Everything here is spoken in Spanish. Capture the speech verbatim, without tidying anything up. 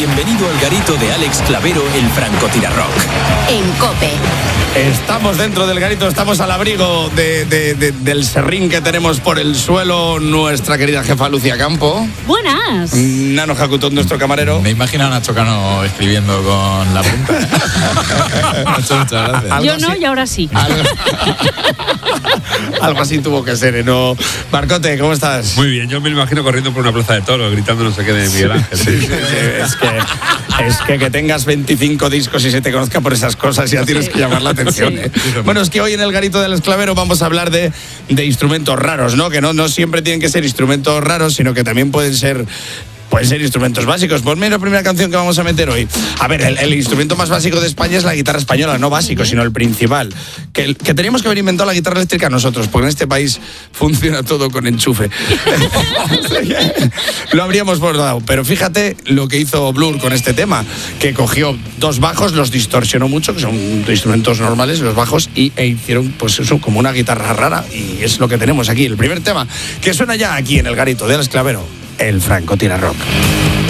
Bienvenido al garito de Alex Clavero, el francotirarrock. En COPE. Estamos dentro del garito, estamos al abrigo de, de, de, del serrín que tenemos por el suelo. Nuestra querida jefa Lucía Campo. Buenas. Nano Jacutón, nuestro camarero. Me imagino a Nacho Cano escribiendo con la punta. Nacho, muchas gracias. Yo no, y ahora sí. Algo, algo así tuvo que ser, ¿no? Marcote, ¿cómo estás? Muy bien, yo me imagino corriendo por una plaza de toros, gritando no sé qué de Miguel Ángel. Sí, sí, sí, es que, es que que tengas veinticinco discos y se te conozca por esas cosas, ya tienes que llamar la atención. ¿eh? Bueno, es que hoy en el garito del esclavero vamos a hablar de, de instrumentos raros, ¿no? Que no, no siempre tienen que ser instrumentos raros, sino que también pueden ser... Pueden ser instrumentos básicos. Ponme la primera canción que vamos a meter hoy. A ver, el, el instrumento más básico de España es la guitarra española, no básico, sino el principal. Que, que teníamos que haber inventado la guitarra eléctrica nosotros, porque en este país funciona todo con enchufe. Lo habríamos bordado. Pero fíjate lo que hizo Blur con este tema, que cogió dos bajos, los distorsionó mucho, que son instrumentos normales, los bajos, y e hicieron pues eso como una guitarra rara, y es lo que tenemos aquí. El primer tema que suena ya aquí en el garito del esclavero, el francotirarrock.